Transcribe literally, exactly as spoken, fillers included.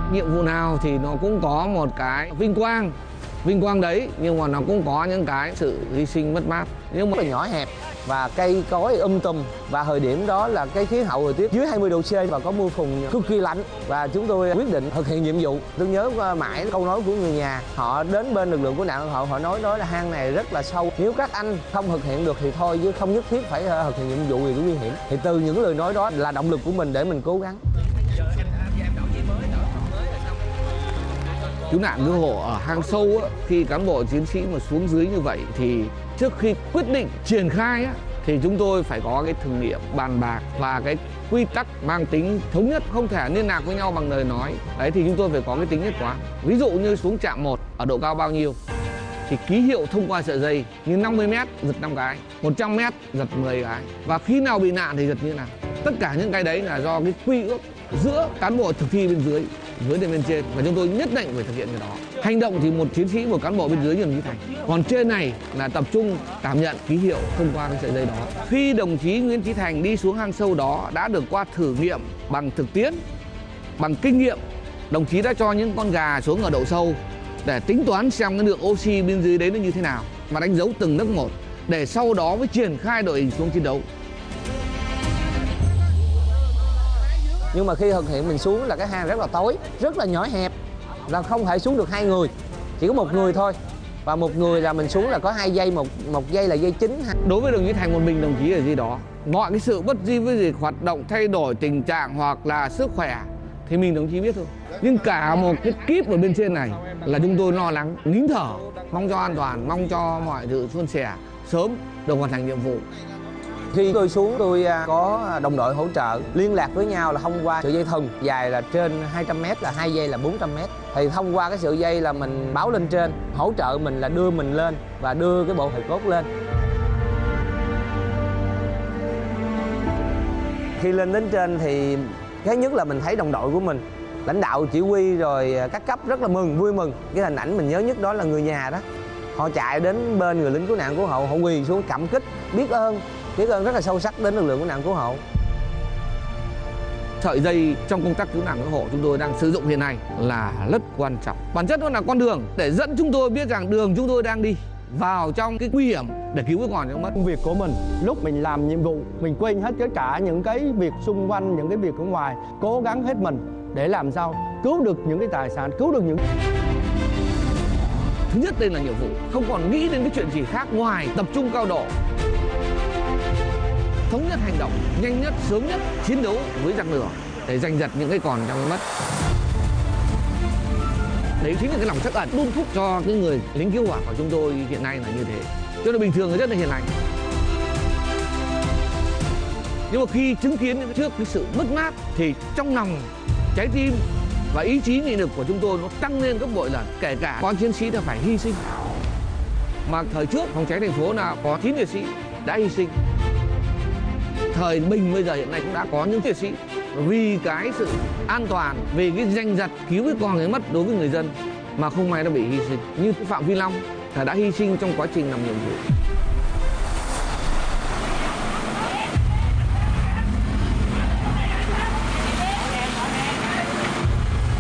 Nhiệm vụ nào thì nó cũng có một cái vinh quang, vinh quang đấy, nhưng mà nó cũng có những cái sự hy sinh mất mát. Nhưng mà nhỏ hẹp và cây cối um tùm, và thời điểm đó là cái khí hậu thời tiết dưới hai mươi độ C và có mưa phùn cực kỳ lạnh, và chúng tôi quyết định thực hiện nhiệm vụ. Tôi nhớ mãi câu nói của người nhà, họ đến bên lực lượng cứu nạn họ họ nói đó là hang này rất là sâu, nếu các anh không thực hiện được thì thôi, chứ không nhất thiết phải thực hiện nhiệm vụ vì nó nguy hiểm. Thì từ những lời nói đó là động lực của mình để mình cố gắng. Cứu nạn cứu hộ ở hang sâu á, khi cán bộ chiến sĩ mà xuống dưới như vậy thì trước khi quyết định triển khai á, thì chúng tôi phải có cái thử nghiệm bàn bạc và cái quy tắc mang tính thống nhất, không thể liên lạc với nhau bằng lời nói. Đấy thì chúng tôi phải có cái tính nhất quán. Ví dụ như xuống trạm một ở độ cao bao nhiêu thì ký hiệu thông qua sợi dây như năm mươi mét giật năm cái, một trăm mét giật mười cái, và khi nào bị nạn thì giật như thế nào. Tất cả những cái đấy là do cái quy ước giữa cán bộ thực thi bên dưới với bên trên, và chúng tôi nhất định phải thực hiện cái đó. Hành động thì một chiến sĩ, một cán bộ bên dưới như đồng chí Thành, còn trên này là tập trung cảm nhận ký hiệu thông qua cái sợi dây đó. Khi đồng chí Nguyễn Chí Thành đi xuống hang sâu đó đã được qua thử nghiệm bằng thực tiễn, bằng kinh nghiệm, đồng chí đã cho những con gà xuống ở độ sâu để tính toán xem cái lượng oxy bên dưới đấy nó như thế nào, mà đánh dấu từng nấc một để sau đó mới triển khai đội hình xuống chiến đấu. Nhưng mà khi thực hiện mình xuống là cái hang rất là tối, rất là nhỏ hẹp, là không thể xuống được hai người, chỉ có một người thôi. Và một người là mình xuống là có hai dây, một một dây là dây chính. Đối với đồng chí Thành một mình đồng chí ở dưới đó, mọi cái sự bất di với gì hoạt động thay đổi tình trạng hoặc là sức khỏe thì mình đồng chí biết thôi. Nhưng cả một cái kíp ở bên trên này là chúng tôi lo lắng, nín thở, mong cho an toàn, mong cho mọi sự suôn sẻ, sớm được hoàn thành nhiệm vụ. Khi tôi xuống tôi có đồng đội hỗ trợ, liên lạc với nhau là thông qua sợi dây thừng dài là trên hai trăm mét, là hai dây là bốn trăm mét. Thì thông qua cái sợi dây là mình báo lên trên, hỗ trợ mình là đưa mình lên và đưa cái bộ hài cốt lên. Khi lên đến trên thì cái nhất là mình thấy đồng đội của mình, lãnh đạo chỉ huy rồi các cấp rất là mừng, vui mừng. Cái hình ảnh mình nhớ nhất đó là người nhà đó, họ chạy đến bên người lính cứu nạn cứu hộ, họ quỳ xuống cảm kích, biết ơn, biết ơn rất là sâu sắc đến lực lượng cứu nạn cứu hộ. Sợi dây trong công tác cứu nạn cứu hộ chúng tôi đang sử dụng hiện nay là rất quan trọng. Bản chất nó là con đường để dẫn chúng tôi biết rằng đường chúng tôi đang đi vào trong cái nguy hiểm để cứu cái còn cho mất. Công việc của mình, lúc mình làm nhiệm vụ, mình quên hết tất cả những cái việc xung quanh, những cái việc ở ngoài, cố gắng hết mình để làm sao cứu được những cái tài sản, cứu được những... Thứ nhất đây là nhiệm vụ, không còn nghĩ đến cái chuyện gì khác ngoài tập trung cao độ, thống nhất hành động, nhanh nhất, sớm nhất, chiến đấu với giặc lửa để giành giật những cái còn trong cái mất. Đấy chính là cái lòng trắc ẩn đun thúc cho cái người lính cứu hỏa của chúng tôi hiện nay là như thế. Cho nên bình thường thì rất là hiền lành. Nhưng mà khi chứng kiến trước cái sự mất mát thì trong lòng, trái tim và ý chí nghị lực của chúng tôi nó tăng lên gấp bội lần, kể cả có chiến sĩ đã phải hy sinh. Mà thời trước phòng cháy thành phố là có chín liệt sĩ đã hy sinh. Thời bình bây giờ hiện nay cũng đã có những liệt sĩ vì cái sự an toàn, vì cái giành giật cứu cái con người mất đối với người dân mà không may đã bị hy sinh. Như Phạm Phi Long là đã hy sinh trong quá trình làm nhiệm vụ.